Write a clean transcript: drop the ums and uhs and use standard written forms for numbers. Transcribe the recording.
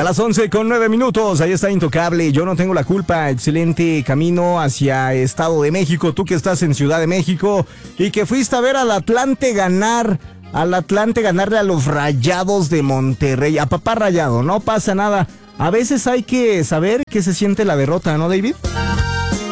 A las 11:09. Ahí está Intocable. Yo no tengo la culpa. Excelente camino hacia Estado de México. Tú que estás en Ciudad de México y que fuiste a ver al Atlante ganar. Al Atlante ganarle a los Rayados de Monterrey. A papá Rayado, no pasa nada. A veces hay que saber qué se siente la derrota, ¿no, David?